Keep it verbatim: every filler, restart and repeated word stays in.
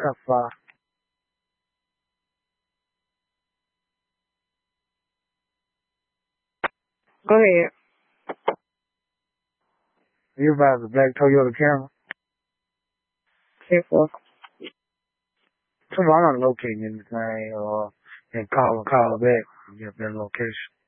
F five. Go ahead. You about the black Toyota Camry? ten four. Come on, I'm not locating anything, or and call and call back and get that location.